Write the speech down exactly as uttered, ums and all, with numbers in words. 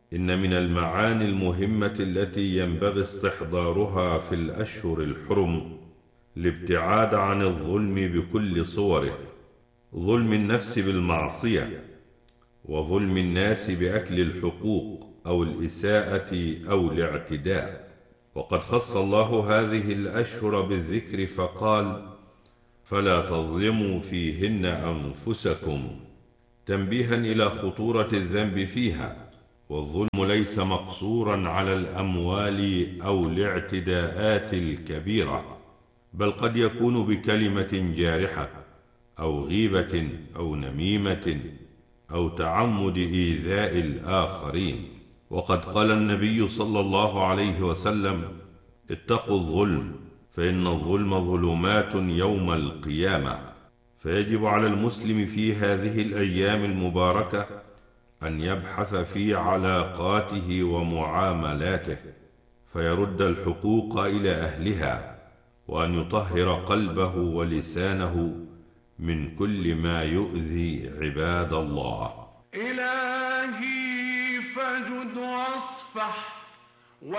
إن من المعاني المهمة التي ينبغي استحضارها في الأشهر الحرم الابتعاد عن الظلم بكل صوره، ظلم النفس بالمعصية، وظلم الناس بأكل الحقوق أو الإساءة أو الاعتداء. وقد خص الله هذه الأشهر بالذكر فقال: فلا تظلموا فيهن أنفسكم، تنبيها إلى خطورة الذنب فيها. والظلم ليس مقصورا على الأموال أو الاعتداءات الكبيرة، بل قد يكون بكلمة جارحة أو غيبة أو نميمة أو تعمد إيذاء الآخرين. وقد قال النبي صلى الله عليه وسلم: اتقوا الظلم فإن الظلم ظلمات يوم القيامة. فيجب على المسلم في هذه الأيام المباركة أن يبحث في علاقاته ومعاملاته، فيرد الحقوق إلى أهلها، وأن يطهر قلبه ولسانه من كل ما يؤذي عباد الله. إلهي فجد واصفح